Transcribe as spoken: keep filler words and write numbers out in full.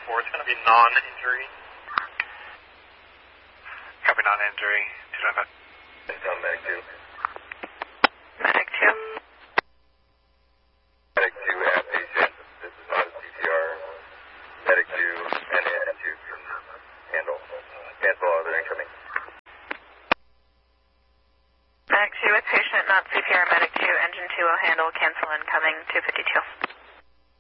four. It's going to be non-injury. Copy non-injury. two twenty-five. Down Medic two. Medic two. Medic two at patient. This is not a C P R. Medic two and engine two. Handle. Cancel other incoming. Medic two with patient, not C P R. Medic two, engine two will handle, cancel incoming, two fifty-two.